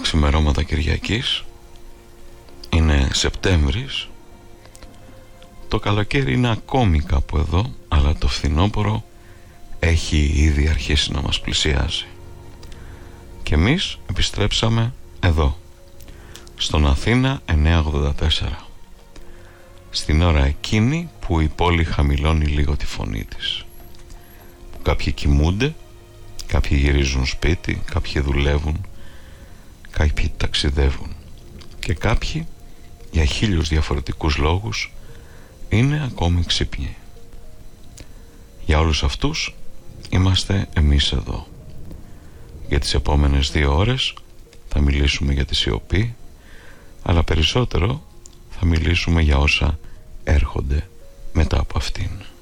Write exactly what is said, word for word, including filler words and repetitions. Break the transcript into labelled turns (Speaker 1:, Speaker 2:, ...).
Speaker 1: ξημερώματα Κυριακής. Είναι Σεπτέμβρης. Το καλοκαίρι είναι ακόμη κάπου εδώ, αλλά το φθινόπωρο έχει ήδη αρχίσει να μας πλησιάζει. Και εμείς επιστρέψαμε εδώ, στον Αθήνα εννιακόσια ογδόντα τέσσερα, στην ώρα εκείνη που η πόλη χαμηλώνει λίγο τη φωνή της, που κάποιοι κοιμούνται, κάποιοι γυρίζουν σπίτι, κάποιοι δουλεύουν, κάποιοι ταξιδεύουν και κάποιοι για χίλιους διαφορετικούς λόγους είναι ακόμη ξύπνοι. Για όλους αυτούς είμαστε εμείς εδώ. Για τις επόμενες δύο ώρες θα μιλήσουμε για τη σιωπή, αλλά περισσότερο θα μιλήσουμε για όσα έρχονται μετά από αυτήν.